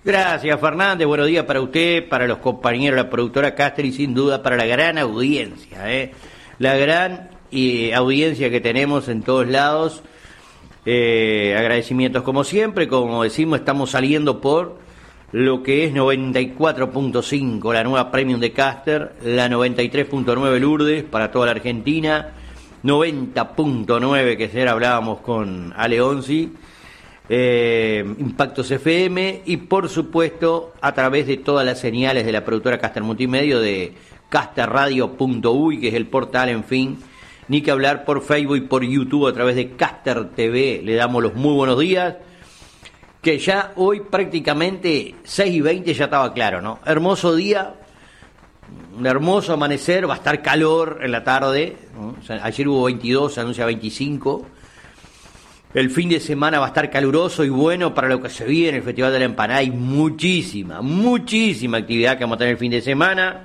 Gracias, Fernández. Buenos días para usted, para los compañeros de la productora Caster y sin duda para la gran audiencia, la gran audiencia que tenemos en todos lados. Agradecimientos como siempre. Como decimos, estamos saliendo por lo que es 94.5, la nueva Premium de Caster, la 93.9 Lourdes para toda la Argentina, 90.9 que ayer hablábamos con Ale Onzi, Impactos FM y por supuesto a través de todas las señales de la productora Caster Multimedia de casterradio.uy, que es el portal, en fin, ni que hablar por Facebook y por YouTube a través de Caster TV. Le damos los muy buenos días, que ya hoy prácticamente 6:20 ya estaba claro, ¿no? Hermoso día, un hermoso amanecer, va a estar calor en la tarde, ¿no? O sea, ayer hubo 22, se anuncia 25. El fin de semana va a estar caluroso y bueno para lo que se viene, el Festival de la Empanada. Hay muchísima actividad que vamos a tener el fin de semana.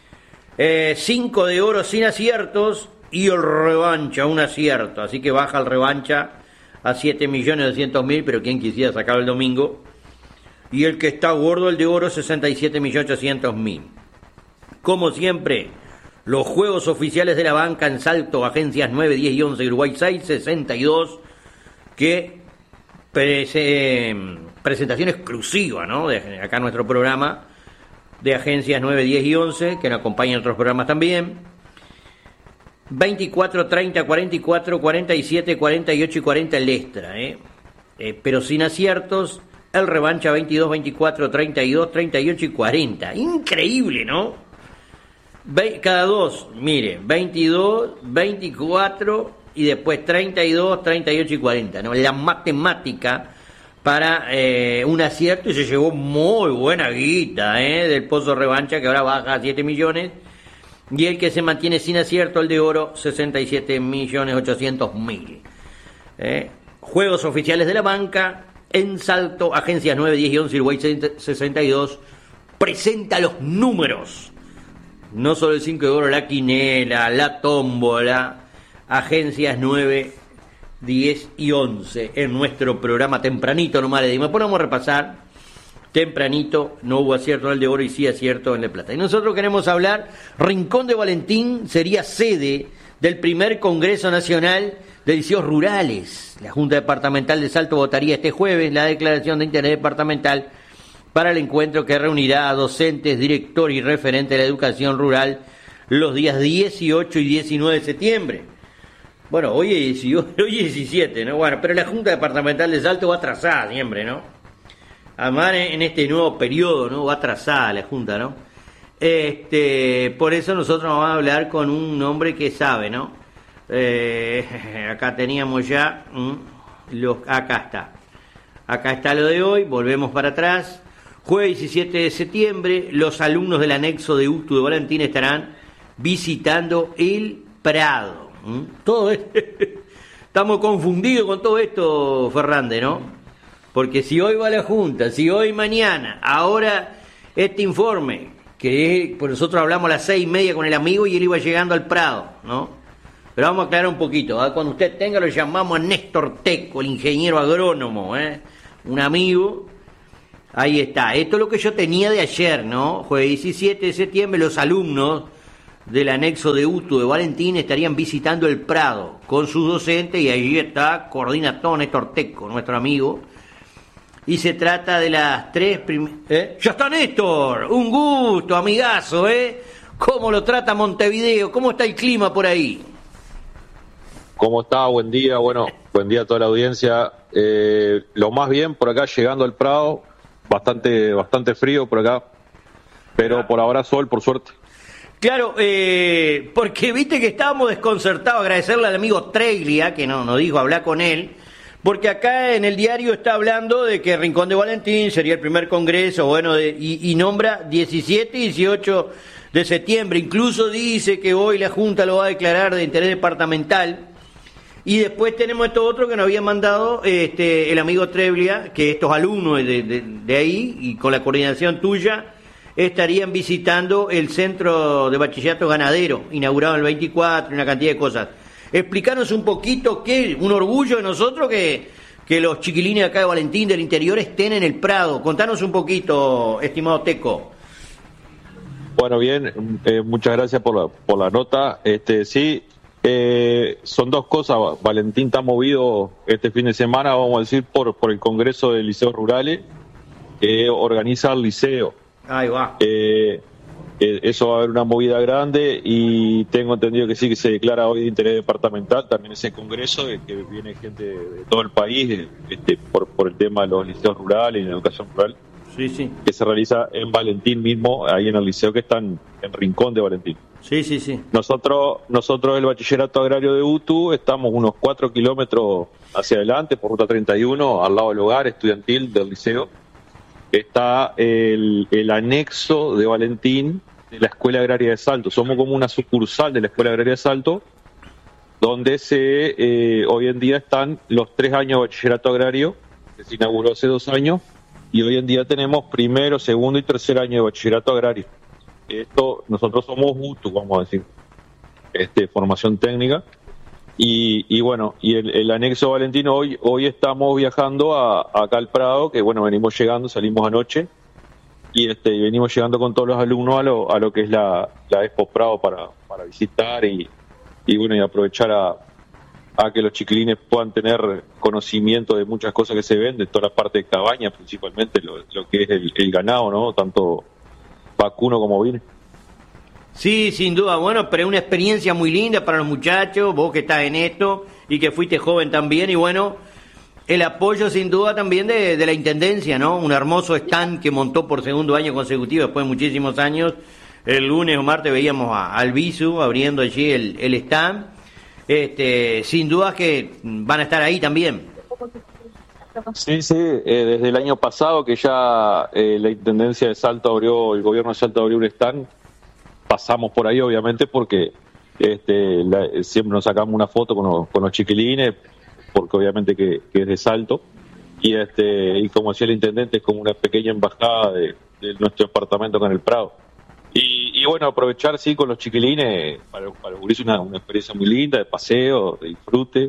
5 de oro sin aciertos y el revancha, un acierto. Así que baja el revancha a 7.200.000, pero quien quisiera sacarlo el domingo. Y el que está gordo, el de oro, 67.800.000. Como siempre, los juegos oficiales de la banca en Salto, agencias 9, 10 y 11, Uruguay 662, que presentación exclusiva, ¿no? De acá nuestro programa de agencias 9, 10 y 11, que nos acompañan en otros programas también. 24, 30, 44, 47, 48 y 40 el extra, pero sin aciertos. El revancha 22, 24, 32, 38 y 40. Increíble, ¿no? Cada dos, mire, 22, 24 y después 32, 38 y 40, ¿no? La matemática para un acierto, y se llevó muy buena guita, del Pozo Revancha, que ahora baja a 7 millones. Y el que se mantiene sin acierto, el de oro, 67.800.000. Juegos oficiales de la banca en Salto, agencias 9, 10 y 11, Uruguay 62, presenta los números. No solo el 5 de oro, la quinela, la tómbola, agencias 9, 10 y 11 en nuestro programa tempranito, nomás le dimos. Después vamos a repasar. Tempranito no hubo acierto en el de oro y sí acierto en el de plata. Y nosotros queremos hablar, Rincón de Valentín sería sede del primer Congreso Nacional de Liceos Rurales. La Junta Departamental de Salto votaría este jueves la declaración de interés departamental para el encuentro que reunirá a docentes, directores y referentes de la educación rural los días 18 y 19 de septiembre. Bueno, hoy es 17, ¿no? Bueno, pero la Junta Departamental de Salto va atrasada siempre, ¿no? Además, en este nuevo periodo, ¿no? Va atrasada la Junta, ¿no? Por eso nosotros vamos a hablar con un hombre que sabe, ¿no? Acá teníamos ya, acá está lo de hoy, volvemos para atrás. Jueves 17 de septiembre, los alumnos del anexo de Ustu de Valentín estarán visitando el Prado. Todo esto, estamos confundidos con todo esto, Fernández, ¿no? Porque si hoy va la Junta, si hoy mañana, ahora este informe, que por nosotros hablamos a las 6:30 con el amigo y él iba llegando al Prado, ¿no? Pero vamos a aclarar un poquito, ¿eh? Cuando usted tenga lo llamamos a Néstor Teco, el ingeniero agrónomo, un amigo. Ahí está, esto es lo que yo tenía de ayer, ¿no? Jueves 17 de septiembre, los alumnos del anexo de Ustu de Valentín estarían visitando el Prado con sus docentes y allí está, coordina todo Néstor Teco, nuestro amigo. Y se trata de las tres ¡Ya está Néstor! Un gusto, amigazo, ¿Cómo lo trata Montevideo? ¿Cómo está el clima por ahí? ¿Cómo está? Buen día, bueno, buen día a toda la audiencia. Lo más bien por acá, llegando al Prado, bastante frío por acá, pero por ahora sol, por suerte. Claro, porque viste que estábamos desconcertados, agradecerle al amigo Treglia, que nos dijo hablar con él, porque acá en el diario está hablando de que Rincón de Valentín sería el primer congreso, bueno, y nombra 17 y 18 de septiembre, incluso dice que hoy la Junta lo va a declarar de interés departamental, y después tenemos esto otro que nos había mandado el amigo Treglia, que estos alumnos de ahí, y con la coordinación tuya, estarían visitando el centro de bachillerato ganadero, inaugurado en el 24, y una cantidad de cosas. Explicanos un poquito, un orgullo de nosotros que que los chiquilines acá de Valentín del interior estén en el Prado. Contanos un poquito, estimado Teco. Bueno, bien, muchas gracias por la nota. Sí, son dos cosas. Valentín está movido este fin de semana, vamos a decir, por el Congreso de Liceos Rurales que organiza el liceo. Ahí va. Eso va a haber una movida grande y tengo entendido que sí, que se declara hoy de interés departamental también ese congreso, que viene gente de todo el país por el tema de los liceos rurales y la educación rural. Sí, sí. Que se realiza en Valentín mismo, ahí en el liceo que está en Rincón de Valentín. Sí, sí, sí. Nosotros el Bachillerato Agrario de UTU estamos unos 4 kilómetros hacia adelante por Ruta 31, al lado del hogar estudiantil del liceo. Está el anexo de Valentín de la Escuela Agraria de Salto. Somos como una sucursal de la Escuela Agraria de Salto, donde hoy en día están los 3 años de bachillerato agrario, que se inauguró hace 2 años, y hoy en día tenemos primero, segundo y tercer año de bachillerato agrario. Nosotros somos UTU, vamos a decir, formación técnica. Y bueno, y el anexo Valentino, hoy estamos viajando acá al Prado, que bueno, venimos llegando, salimos anoche, y venimos llegando con todos los alumnos a lo que es la Expo Prado para visitar y bueno, y aprovechar a que los chiquilines puedan tener conocimiento de muchas cosas que se ven, de toda la parte de cabaña, principalmente lo que es el ganado, ¿no? Tanto vacuno como vino. Sí, sin duda, bueno, pero es una experiencia muy linda para los muchachos, vos que estás en esto y que fuiste joven también, y bueno, el apoyo sin duda también de la Intendencia, ¿no? Un hermoso stand que montó por segundo año consecutivo después de muchísimos años. El lunes o martes veíamos al Bisu abriendo allí el stand. Sin duda que van a estar ahí también. Sí, desde el año pasado que ya la Intendencia de Salto abrió, el gobierno de Salto abrió un stand. Pasamos por ahí obviamente porque siempre nos sacamos una foto con los chiquilines, porque obviamente que es de Salto, y como decía el intendente, es como una pequeña embajada de nuestro departamento con el Prado. Y bueno, aprovechar sí con los chiquilines para los gurises una experiencia muy linda de paseo, de disfrute,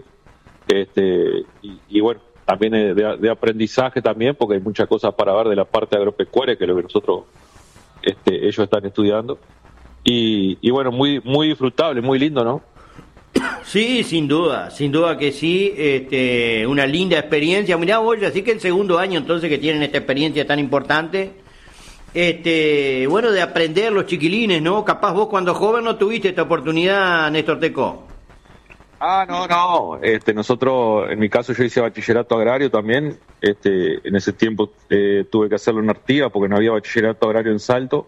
y bueno, también de aprendizaje también, porque hay muchas cosas para ver de la parte agropecuaria, que es lo que nosotros ellos están estudiando. Y bueno, muy muy disfrutable, muy lindo, ¿no? Sí, sin duda que sí, una linda experiencia. Mirá vos, así que el segundo año entonces que tienen esta experiencia tan importante, bueno, de aprender los chiquilines, ¿no? Capaz vos cuando joven no tuviste esta oportunidad, Néstor Teco. No. Nosotros, en mi caso, yo hice bachillerato agrario también. En ese tiempo tuve que hacerlo en Artigas porque no había bachillerato agrario en Salto.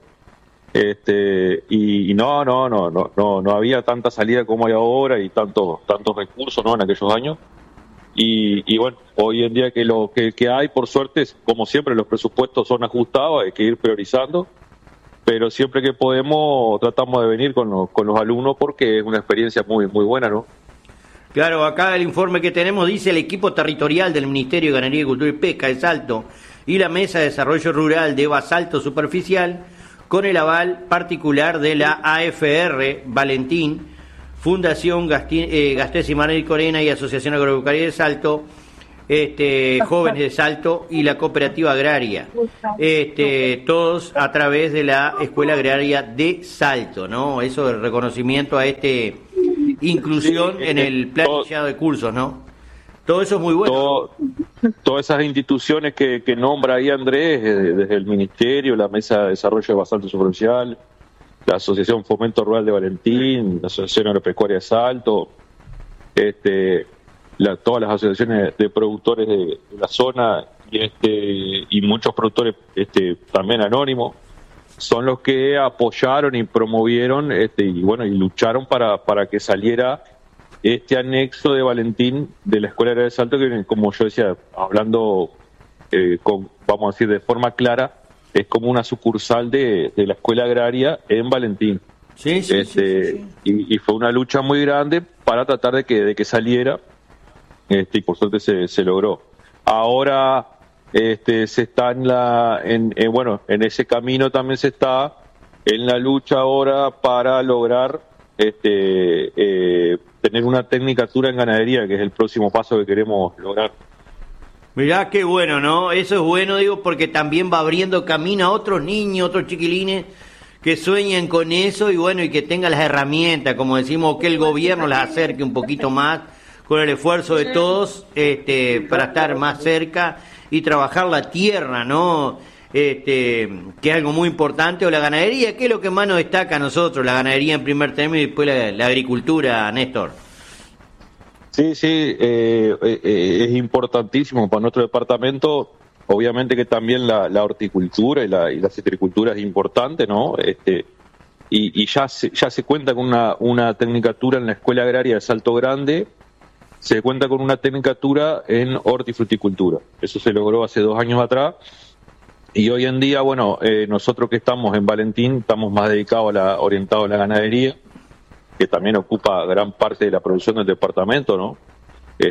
Y no había tanta salida como hay ahora y tantos recursos, ¿no? En aquellos años. Y bueno, hoy en día que lo que hay, por suerte, como siempre, los presupuestos son ajustados, hay que ir priorizando, pero siempre que podemos tratamos de venir con los alumnos porque es una experiencia muy muy buena, ¿no? Claro, acá el informe que tenemos dice: el equipo territorial del Ministerio de Ganadería, Agricultura y Pesca de Salto y la Mesa de Desarrollo Rural de Basalto Superficial, con el aval particular de la AFR Valentín, Fundación Gastés y Manuel Corena y Asociación Agropecuaria de Salto, Jóvenes de Salto y la Cooperativa Agraria, todos a través de la Escuela Agraria de Salto, ¿no? Eso es reconocimiento a inclusión en el planillado de cursos, ¿no? Todo eso es muy bueno. Todas esas instituciones que nombra ahí Andrés, desde el Ministerio, la Mesa de Desarrollo de Basalto Superficial, la Asociación Fomento Rural de Valentín, la Asociación Agropecuaria de Salto, todas las asociaciones de productores de la zona y muchos productores también anónimos, son los que apoyaron y promovieron y bueno, y lucharon para que saliera este anexo de Valentín de la Escuela Agraria de Salto, que como yo decía, hablando vamos a decir de forma clara, es como una sucursal de la Escuela Agraria en Valentín. Sí. Y fue una lucha muy grande para tratar de que saliera, y por suerte se logró. Ahora se está en ese camino, también se está en la lucha ahora para lograr tener una tecnicatura en ganadería, que es el próximo paso que queremos lograr. Mirá qué bueno, ¿no? Eso es bueno, digo, porque también va abriendo camino a otros niños, otros chiquilines que sueñen con eso y bueno, y que tengan las herramientas, como decimos, que el gobierno las acerque un poquito más con el esfuerzo de todos, para estar más cerca y trabajar la tierra, ¿no? Que es algo muy importante, o la ganadería, que es lo que más nos destaca a nosotros, la ganadería en primer término y después la agricultura, Néstor. Sí, es importantísimo para nuestro departamento. Obviamente que también la horticultura y la citricultura es importante, ¿no? Y ya se cuenta con una tecnicatura en la Escuela Agraria de Salto Grande, se cuenta con una tecnicatura en hortifruticultura. Eso se logró hace 2 años atrás. Y hoy en día, bueno, nosotros que estamos en Valentín, estamos más orientados a la ganadería, que también ocupa gran parte de la producción del departamento, ¿no? Es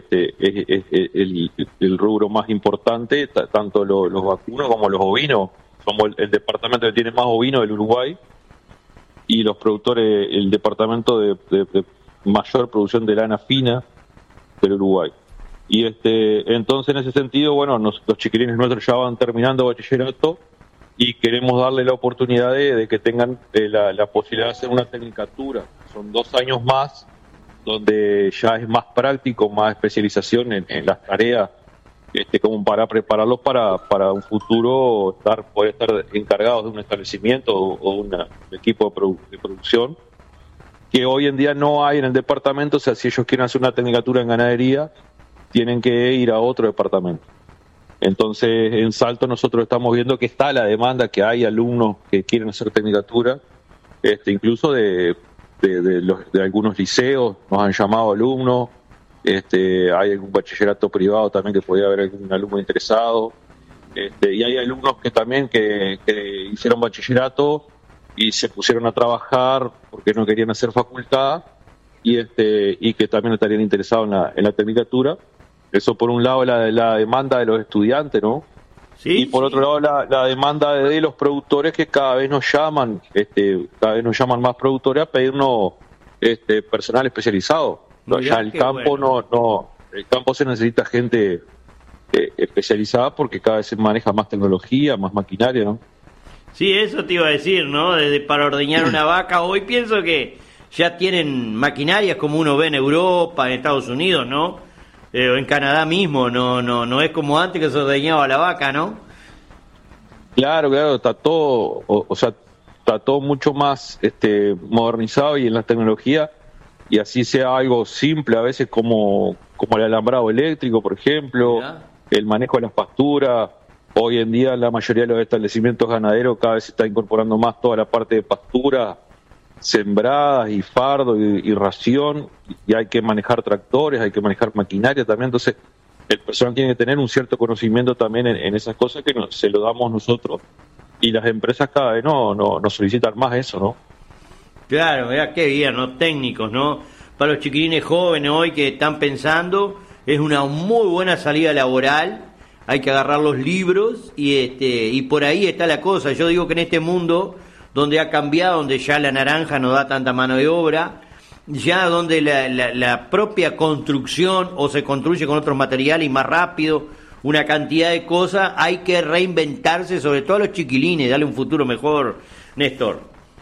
el rubro más importante, tanto los vacunos como los ovinos. Somos el departamento que tiene más ovinos del Uruguay, y los productores, el departamento de mayor producción de lana fina del Uruguay. Y entonces, en ese sentido, bueno, los chiquilines nuestros ya van terminando bachillerato y queremos darle la oportunidad de que tengan la posibilidad de hacer una tecnicatura. Son 2 años más, donde ya es más práctico, más especialización en las tareas, como para prepararlos para un futuro poder estar encargados de un establecimiento o un equipo de producción, que hoy en día no hay en el departamento. O sea, si ellos quieren hacer una tecnicatura en ganadería, tienen que ir a otro departamento. Entonces, en Salto nosotros estamos viendo que está la demanda, que hay alumnos que quieren hacer tecnicatura, incluso de algunos liceos, nos han llamado alumnos, hay algún bachillerato privado también que podría haber algún alumno interesado, y hay alumnos que también que hicieron bachillerato y se pusieron a trabajar porque no querían hacer facultad, y que también estarían interesados en la tecnicatura. Eso por un lado la demanda de los estudiantes, ¿no? Sí, y por otro lado la demanda de los productores, que cada vez nos llaman, más productores a pedirnos personal especializado. Ya el campo bueno. El campo se necesita gente especializada, porque cada vez se maneja más tecnología, más maquinaria, ¿no? Sí, eso te iba a decir, ¿no? Para ordeñar una vaca, hoy pienso que ya tienen maquinarias como uno ve en Europa, en Estados Unidos, ¿no? O en Canadá mismo, no es como antes que se ordeñaba la vaca, ¿no? Claro, está todo, está todo mucho más modernizado y en la tecnología, y así sea algo simple a veces como el alambrado eléctrico, por ejemplo, el manejo de las pasturas. Hoy en día la mayoría de los establecimientos ganaderos cada vez se está incorporando más toda la parte de pastura, sembradas y fardo y ración, y hay que manejar tractores, hay que manejar maquinaria también. Entonces el personal tiene que tener un cierto conocimiento también en esas cosas, que se lo damos nosotros, y las empresas cada vez nos solicitan más eso, ¿no? Claro, qué bien, ¿no? Técnicos, ¿no? Para los chiquilines jóvenes hoy que están pensando, es una muy buena salida laboral. Hay que agarrar los libros y por ahí está la cosa. Yo digo que en este mundo donde ha cambiado, donde ya la naranja no da tanta mano de obra, ya donde la propia construcción o se construye con otros materiales y más rápido, una cantidad de cosas, hay que reinventarse, sobre todo a los chiquilines, darle un futuro mejor, Néstor.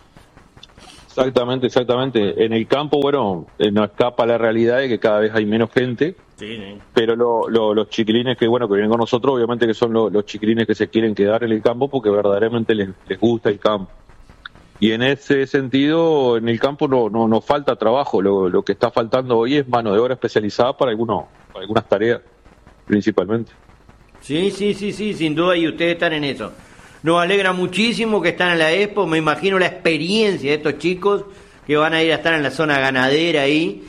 Exactamente. En el campo, bueno, no escapa la realidad de que cada vez hay menos gente, sí. Pero los chiquilines que vienen con nosotros, obviamente que son los chiquilines que se quieren quedar en el campo porque verdaderamente les gusta el campo. Y en ese sentido, en el campo no falta trabajo. Lo que está faltando hoy es mano de obra especializada para algunas tareas, principalmente. Sí, sin duda, y ustedes están en eso. Nos alegra muchísimo que están en la Expo. Me imagino la experiencia de estos chicos que van a ir a estar en la zona ganadera ahí,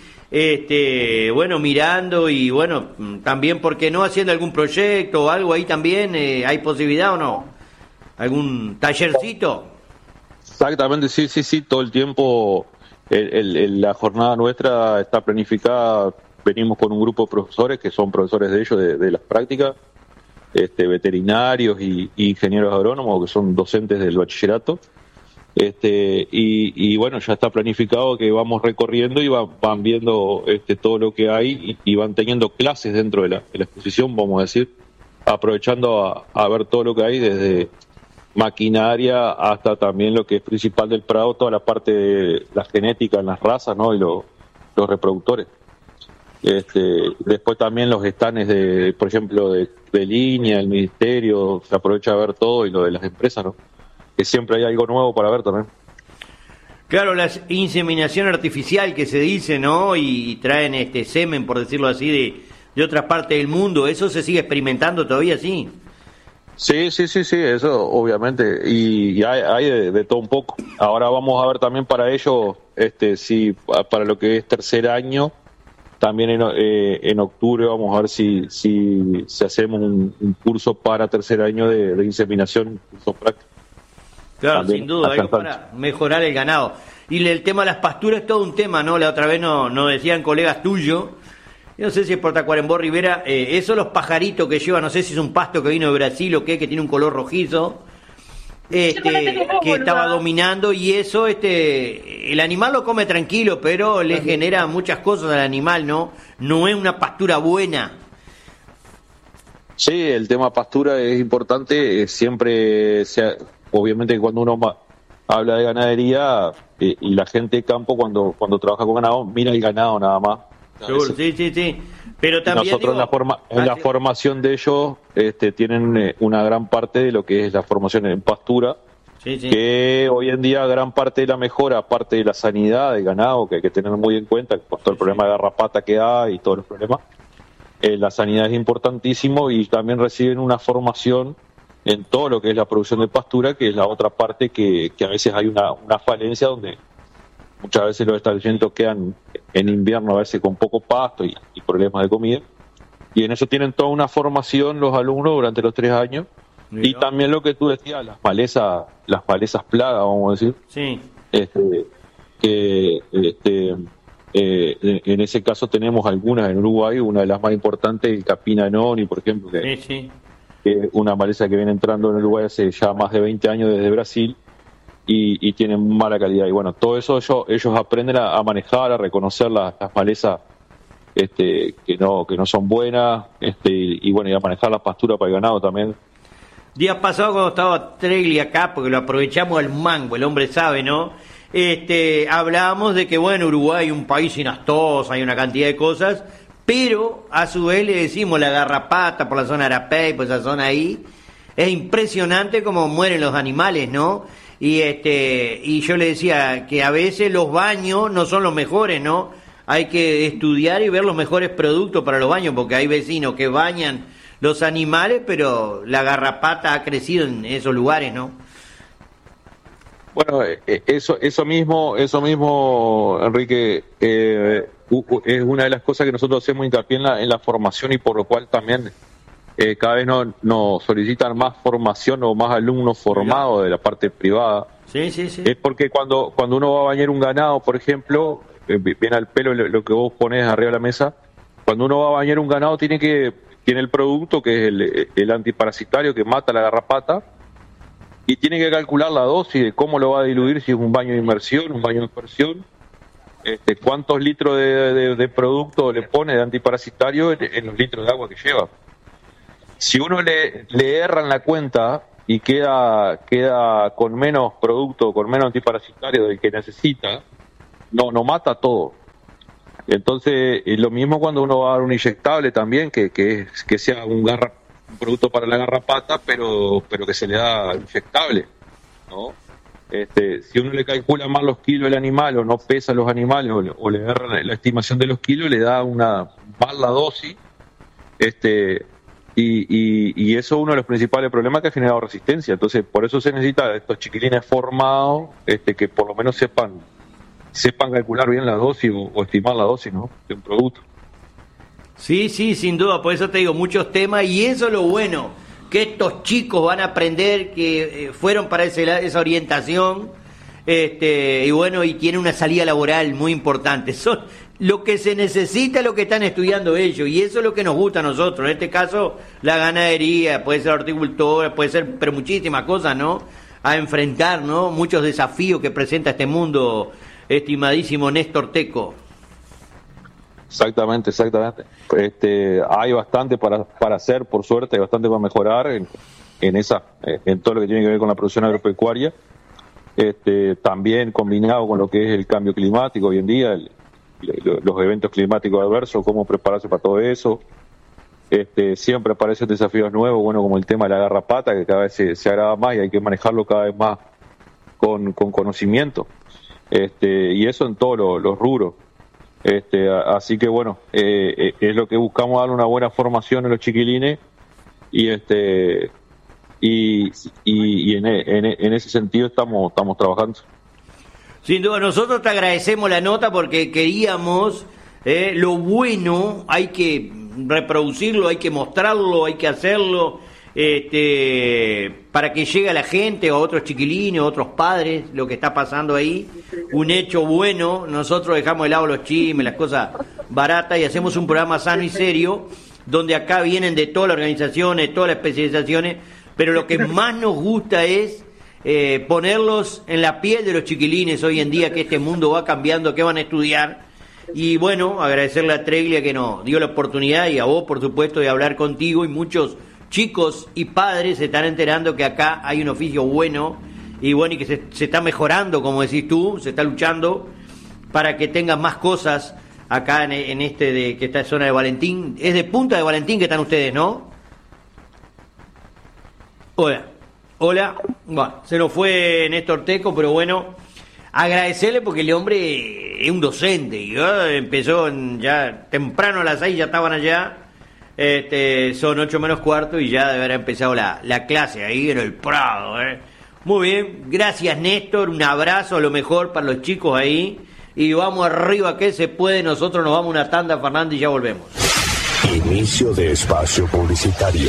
mirando, y bueno, también, ¿por qué no haciendo algún proyecto o algo ahí también? ¿Hay posibilidad o no? ¿Algún tallercito? Exactamente, sí, todo el tiempo la jornada nuestra está planificada. Venimos con un grupo de profesores que son profesores de ellos de las prácticas, veterinarios y ingenieros agrónomos, que son docentes del bachillerato, y bueno, ya está planificado que vamos recorriendo y van viendo todo lo que hay, y van teniendo clases dentro de la exposición, vamos a decir, aprovechando a ver todo lo que hay, desde maquinaria hasta también lo que es principal del prado, toda la parte de la genética en las razas, ¿no? Y los reproductores. Después también los estanes por ejemplo, de línea, el ministerio, se aprovecha a ver todo, y lo de las empresas, ¿no? Que siempre hay algo nuevo para ver también. Claro, la inseminación artificial que se dice, ¿no? Y traen semen, por decirlo así, de otras partes del mundo, ¿eso se sigue experimentando todavía, sí? Sí, eso obviamente, y hay de todo un poco. Ahora vamos a ver también para ello, si para lo que es tercer año, también en octubre vamos a ver si hacemos un curso para tercer año de inseminación, un curso práctico. Claro, también, sin duda, algo para mejorar el ganado. Y el tema de las pasturas es todo un tema, ¿no? La otra vez nos decían colegas tuyos, no sé si es por Tacuarembó Rivera, eso los pajaritos que llevan, no sé si es un pasto que vino de Brasil o qué, que tiene un color rojizo, que estaba dominando, y eso el animal lo come tranquilo, pero le genera muchas cosas al animal, ¿no? No es una pastura buena. Sí, el tema pastura es importante, obviamente cuando uno habla de ganadería, y la gente de campo cuando trabaja con ganado mira el ganado nada más. Seguro, sí. Pero también nosotros en la formación de ellos tienen una gran parte de lo que es la formación en pastura, que hoy en día gran parte de la mejora, aparte de la sanidad del ganado, que hay que tener muy en cuenta, por todo el problema de garrapata que hay y todos los problemas, la sanidad es importantísimo, y también reciben una formación en todo lo que es la producción de pastura, que es la otra parte que a veces hay una falencia, donde muchas veces los establecimientos quedan en invierno a veces con poco pasto y problemas de comida, y en eso tienen toda una formación los alumnos durante los 3 años. Mira. Y también lo que tú decías, las malezas plagas, vamos a decir, sí. En ese caso tenemos algunas en Uruguay, una de las más importantes, el Capina noni, por ejemplo, que es una maleza que viene entrando en Uruguay hace ya más de 20 años desde Brasil, y tienen mala calidad. Y bueno, todo eso ellos aprenden a manejar, a reconocer las malezas que no son buenas, y bueno, y a manejar la pastura para el ganado también. Días pasados, cuando estaba Tregli acá, porque lo aprovechamos al mango, el hombre sabe, ¿no? Hablábamos de que, bueno, Uruguay es un país sin astos, hay una cantidad de cosas, pero a su vez le decimos la garrapata por la zona de Arapey, por esa zona ahí, es impresionante cómo mueren los animales, ¿no? Y yo le decía que a veces los baños no son los mejores, ¿no? Hay que estudiar y ver los mejores productos para los baños, porque hay vecinos que bañan los animales, pero la garrapata ha crecido en esos lugares, ¿no? Bueno, eso mismo, Enrique, es una de las cosas que nosotros hacemos hincapié en la formación, y por lo cual también cada vez nos solicitan más formación o más alumnos formados de la parte privada. Sí. Es porque cuando uno va a bañar un ganado, por ejemplo, viene al pelo lo que vos ponés arriba de la mesa, cuando uno va a bañar un ganado tiene el producto que es el antiparasitario que mata la garrapata, y tiene que calcular la dosis de cómo lo va a diluir, si es un baño de inmersión, un baño de aspersión, cuántos litros de producto le pone de antiparasitario en los litros de agua que lleva. Si uno le erra en la cuenta y queda con menos producto, con menos antiparasitario del que necesita, no mata todo. Entonces, lo mismo cuando uno va a dar un inyectable también, que sea un producto para la garrapata, pero que se le da inyectable, ¿no? Si uno le calcula más los kilos del animal, o no pesa los animales, o le erra la estimación de los kilos, le da una mala dosis, y eso es uno de los principales problemas que ha generado resistencia. Entonces, por eso se necesita estos chiquilines formados, que por lo menos sepan calcular bien la dosis o estimar la dosis, ¿no?, de un producto. Sí, sin duda, por eso te digo, muchos temas, y eso es lo bueno, que estos chicos van a aprender, que fueron para esa orientación, y bueno, y tienen una salida laboral muy importante. Son lo que se necesita, lo que están estudiando ellos, y eso es lo que nos gusta a nosotros. En este caso, la ganadería, puede ser horticultura, puede ser, pero muchísimas cosas, ¿no?, a enfrentar, ¿no?, muchos desafíos que presenta este mundo, estimadísimo Néstor Teco. Exactamente. Hay bastante para hacer, por suerte, hay bastante para mejorar en todo lo que tiene que ver con la producción agropecuaria. También combinado con lo que es el cambio climático hoy en día, los eventos climáticos adversos, cómo prepararse para todo eso. Siempre aparecen desafíos nuevos, bueno, como el tema de la garrapata, que cada vez se agrava más y hay que manejarlo cada vez más con conocimiento. Y eso en todos los rubros. Así que bueno, es lo que buscamos, darle una buena formación a los chiquilines y en ese sentido estamos trabajando. Sin duda, nosotros te agradecemos la nota porque queríamos lo bueno, hay que reproducirlo, hay que mostrarlo, hay que hacerlo para que llegue a la gente, a otros chiquilines, a otros padres, lo que está pasando ahí, un hecho bueno. Nosotros dejamos de lado los chismes, las cosas baratas y hacemos un programa sano y serio, donde acá vienen de todas las organizaciones, todas las especializaciones, pero lo que más nos gusta es ponerlos en la piel de los chiquilines hoy en día, que este mundo va cambiando, que van a estudiar. Y bueno, agradecerle a Treglia que nos dio la oportunidad, y a vos, por supuesto, de hablar contigo, y muchos chicos y padres se están enterando que acá hay un oficio bueno y que se está mejorando, como decís tú, se está luchando para que tengan más cosas acá en que esta zona de Valentín. Es de Punta de Valentín que están ustedes, ¿no? Hola. Bueno, se nos fue Néstor Teco, pero bueno, agradecerle porque el hombre es un docente y empezó ya temprano a las 6, ya estaban allá. Son 8 menos cuarto y ya debe haber empezado la clase ahí en el Prado. Muy bien, gracias Néstor, un abrazo, a lo mejor para los chicos ahí, y vamos arriba que se puede. Nosotros nos vamos a una tanda, Fernando, y ya volvemos. Inicio de espacio publicitario.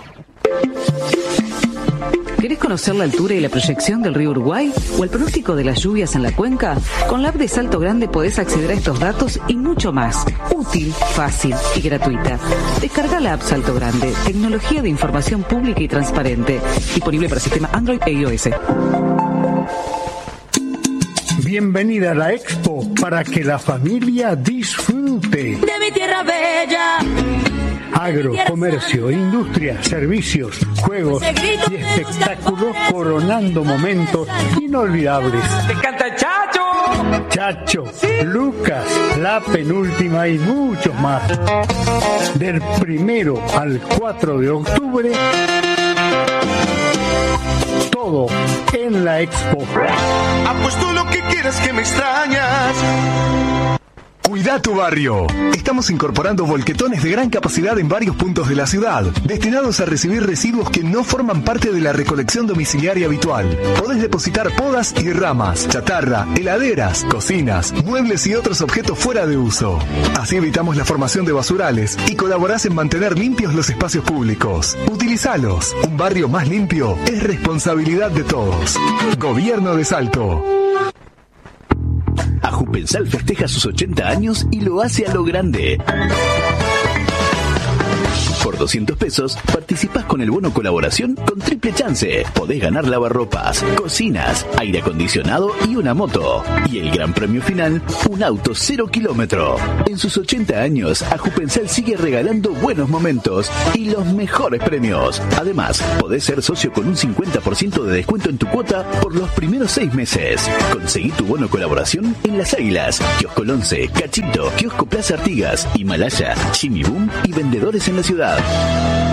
¿Querés conocer la altura y la proyección del río Uruguay o el pronóstico de las lluvias en la cuenca? Con la app de Salto Grande podés acceder a estos datos y mucho más. Útil, fácil y gratuita. Descarga la app Salto Grande, tecnología de información pública y transparente. Disponible para sistema Android e iOS. Bienvenida a la Expo para que la familia disfrute. De mi tierra bella. Agro, comercio, industria, servicios, juegos y espectáculos coronando momentos inolvidables. ¡Te canta el Chacho! Chacho, ¿sí? Lucas, La Penúltima y muchos más. Del 1 al 4 de octubre, todo en la Expo. Apuesto lo que quieras, que me extrañas. Cuida tu barrio. Estamos incorporando volquetones de gran capacidad en varios puntos de la ciudad, destinados a recibir residuos que no forman parte de la recolección domiciliaria habitual. Podés depositar podas y ramas, chatarra, heladeras, cocinas, muebles y otros objetos fuera de uso. Así evitamos la formación de basurales y colaborás en mantener limpios los espacios públicos. Utilizalos. Un barrio más limpio es responsabilidad de todos. Gobierno de Salto. Ajupensal festeja sus 80 años y lo hace a lo grande. Por 200 pesos participás con el bono colaboración con triple chance. Podés ganar lavarropas, cocinas, aire acondicionado y una moto. Y el gran premio final, un auto 0 kilómetro. En sus 80 años, Ajupensal sigue regalando buenos momentos y los mejores premios. Además, podés ser socio con un 50% de descuento en tu cuota por los primeros 6 meses. Conseguí tu bono colaboración en Las Águilas, Kiosco 11, Cachito, Kiosco Plaza Artigas, Himalaya, Jimmy Boom y vendedores en la ciudad.